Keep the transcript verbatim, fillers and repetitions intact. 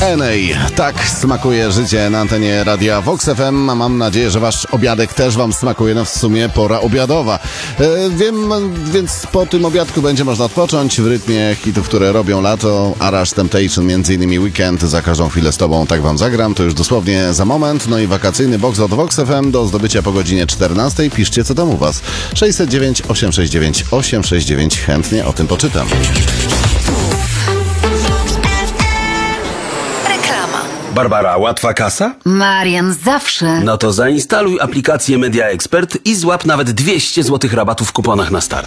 N A. Tak smakuje życie na antenie Radia Vox F M. Mam nadzieję, że wasz obiadek też wam smakuje. No w sumie pora obiadowa. E, wiem, więc po tym obiadku będzie można odpocząć w rytmie hitów, które robią lato. Arash Temptation, między innymi Weekend, za każdą chwilę z tobą tak wam zagram. To już dosłownie za moment. No i wakacyjny box od Vox F M do zdobycia po godzinie czternastej. Piszcie, co tam u was. sześćset dziewięć, osiemset sześćdziesiąt dziewięć, osiemset sześćdziesiąt dziewięć. Chętnie o tym poczytam. Barbara, łatwa kasa? Marian, zawsze. No to zainstaluj aplikację Media Expert i złap nawet dwieście złotych rabatu w kuponach na start.